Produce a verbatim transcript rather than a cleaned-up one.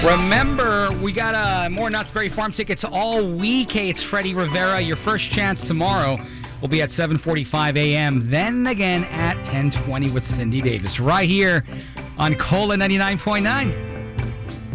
Remember, we got uh, more Knott's Berry Farm tickets all week. Hey, it's Freddie Rivera. Your first chance tomorrow will be at seven forty-five a.m. Then again at ten twenty with Cindy Davis. Right here on Cola ninety-nine point nine.